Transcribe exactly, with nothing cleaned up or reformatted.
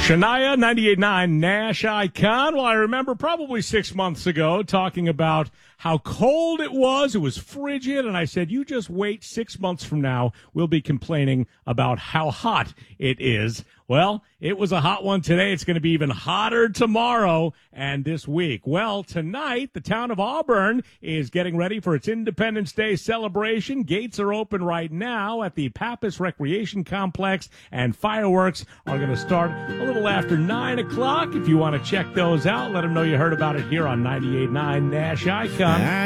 Shania, ninety-eight point nine Nash Icon. Well, I remember probably six months ago talking about how cold it was. It was frigid, and I said, you just wait six months from now, we'll be complaining about how hot it is. Well, it was a hot one today. It's going to be even hotter tomorrow and this week. Well, tonight, the town of Auburn is getting ready for its Independence Day celebration. Gates are open right now at the Pappas Recreation Complex, and fireworks are going to start a little after nine o'clock. If you want to check those out, let them know you heard about it here on ninety-eight point nine Nash Icon.